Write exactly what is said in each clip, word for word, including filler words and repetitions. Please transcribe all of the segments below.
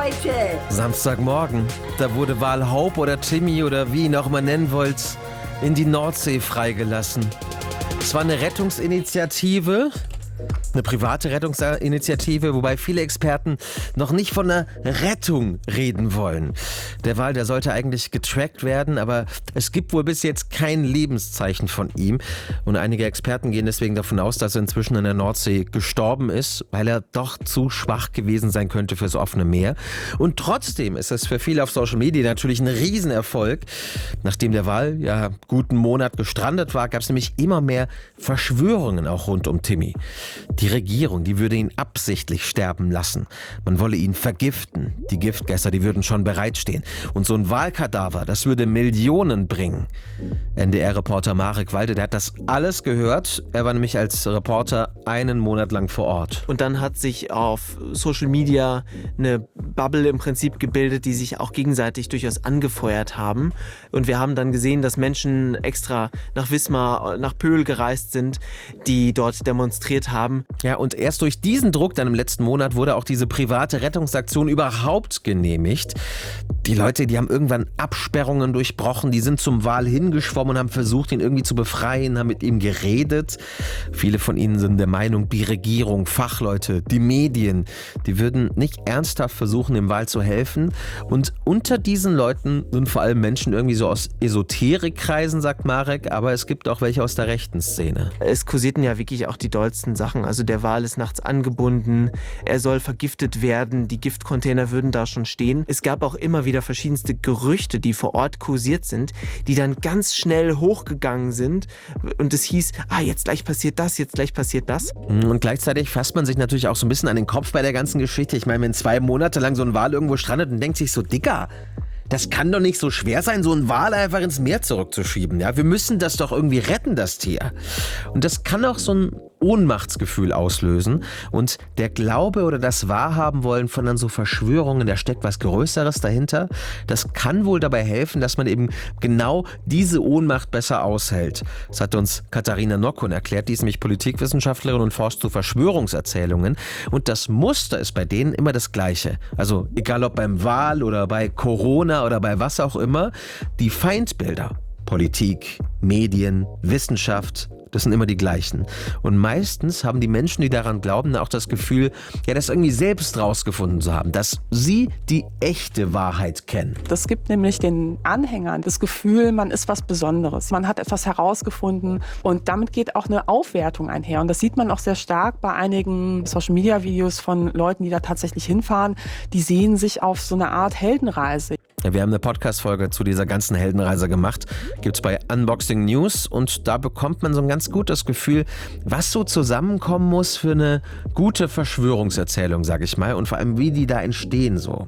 heute? Samstagmorgen. Da wurde Wal Hope oder Timmy oder wie ihn auch mal nennen wollt, in die Nordsee freigelassen. Es war eine Rettungsinitiative, eine private Rettungsinitiative, wobei viele Experten noch nicht von einer Rettung reden wollen. Der Wal, der sollte eigentlich getrackt werden, aber es gibt wohl bis jetzt kein Lebenszeichen von ihm. Und einige Experten gehen deswegen davon aus, dass er inzwischen in der Nordsee gestorben ist, weil er doch zu schwach gewesen sein könnte fürs offene Meer. Und trotzdem ist es für viele auf Social Media natürlich ein Riesenerfolg. Nachdem der Wal ja guten Monat gestrandet war, gab es nämlich immer mehr Verschwörungen auch rund um Timmy. Die Regierung, die würde ihn absichtlich sterben lassen. Man wolle ihn vergiften. Die Giftgäser, die würden schon bereitstehen. Und so ein Walkadaver, das würde Millionen bringen. N D R-Reporter Marek Walde, der hat das alles gehört. Er war nämlich als Reporter einen Monat lang vor Ort. Und dann hat sich auf Social Media eine Bubble im Prinzip gebildet, die sich auch gegenseitig durchaus angefeuert haben. Und wir haben dann gesehen, dass Menschen extra nach Wismar, nach Pöhl gereist sind, die dort demonstriert haben. Ja, und erst durch diesen Druck dann im letzten Monat wurde auch diese private Rettungsaktion überhaupt genehmigt. Die Leute, die haben irgendwann Absperrungen durchbrochen, die sind zum Wal hingeschwommen und haben versucht, ihn irgendwie zu befreien, haben mit ihm geredet. Viele von ihnen sind der Meinung, die Regierung, Fachleute, die Medien, die würden nicht ernsthaft versuchen, dem Wal zu helfen. Und unter diesen Leuten sind vor allem Menschen irgendwie so aus Esoterikkreisen, sagt Marek, aber es gibt auch welche aus der rechten Szene. Es kursierten ja wirklich auch die dollsten Sachen. Also der Wal ist nachts angebunden, er soll vergiftet werden, die Giftcontainer würden da schon stehen. Es gab auch immer wieder verschiedenste Gerüchte, die vor Ort kursiert sind, die dann ganz schnell hochgegangen sind und es hieß, ah, jetzt gleich passiert das, jetzt gleich passiert das. Und gleichzeitig fasst man sich natürlich auch so ein bisschen an den Kopf bei der ganzen Geschichte. Ich meine, wenn zwei Monate lang so ein Wal irgendwo strandet und denkt sich so, Dicker, das kann doch nicht so schwer sein, so einen Wal einfach ins Meer zurückzuschieben. Ja? Wir müssen das doch irgendwie retten, das Tier. Und das kann auch so ein Ohnmachtsgefühl auslösen. Und der Glaube oder das Wahrhaben-Wollen von dann so Verschwörungen, da steckt was Größeres dahinter. Das kann wohl dabei helfen, dass man eben genau diese Ohnmacht besser aushält. Das hat uns Katharina Nockun erklärt. Die ist nämlich Politikwissenschaftlerin und forscht zu Verschwörungserzählungen. Und das Muster ist bei denen immer das gleiche. Also egal ob beim Wal oder bei Corona oder bei was auch immer, die Feindbilder, Politik, Medien, Wissenschaft, das sind immer die gleichen. Und meistens haben die Menschen, die daran glauben, auch das Gefühl, ja, das irgendwie selbst rausgefunden zu haben, dass sie die echte Wahrheit kennen. Das gibt nämlich den Anhängern das Gefühl, man ist was Besonderes. Man hat etwas herausgefunden und damit geht auch eine Aufwertung einher. Und das sieht man auch sehr stark bei einigen Social-Media-Videos von Leuten, die da tatsächlich hinfahren. Die sehen sich auf so eine Art Heldenreise. Wir haben eine Podcast-Folge zu dieser ganzen Heldenreise gemacht. Gibt's bei Unboxing News und da bekommt man so ein ganz gutes Gefühl, was so zusammenkommen muss für eine gute Verschwörungserzählung, sag ich mal, und vor allem, wie die da entstehen so.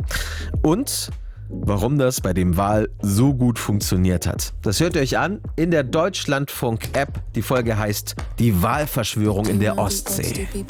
Und warum das bei dem Wal so gut funktioniert hat. Das hört ihr euch an in der Deutschlandfunk-App. Die Folge heißt Die Walverschwörung in der Ostsee.